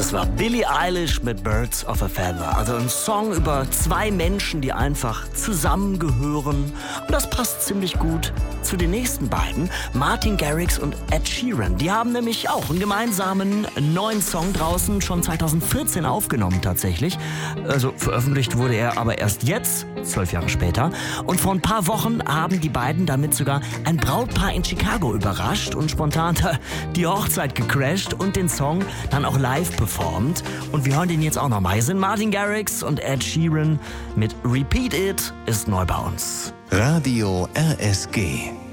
Das war Billie Eilish mit Birds of a Feather. Also ein Song über zwei Menschen, die einfach zusammengehören. Und das passt ziemlich gut zu den nächsten beiden, Martin Garrix und Ed Sheeran. Die haben nämlich auch einen gemeinsamen neuen Song draußen, schon 2014 aufgenommen tatsächlich. Also veröffentlicht wurde er aber erst jetzt, 12 Jahre später. Und vor ein paar Wochen haben die beiden damit sogar ein Brautpaar in Chicago überrascht und spontan die Hochzeit gecrasht und den Song dann auch live performt. Und wir hören den jetzt auch nochmal. Hier sind Martin Garrix und Ed Sheeran mit Repeat It ist neu bei uns. Radio RSG.